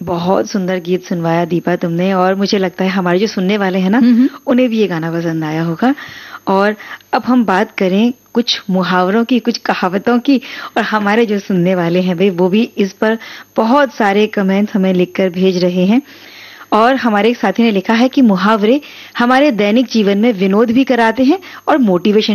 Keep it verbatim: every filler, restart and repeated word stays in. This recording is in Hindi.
बहुत सुंदर गीत सुनवाया दीपा तुमने, और मुझे लगता है हमारे जो सुनने वाले हैं ना, उन्हें भी ये गाना पसंद आया होगा। और अब हम बात करें कुछ मुहावरों की, कुछ कहावतों की, और हमारे जो सुनने वाले हैं भाई वो भी इस पर बहुत सारे कमेंट्स हमें लिखकर भेज रहे हैं। और हमारे एक साथी ने लिखा है कि मुहावरे हमारे दैनिक जीवन में विनोद भी कराते हैं और मोटिवेशन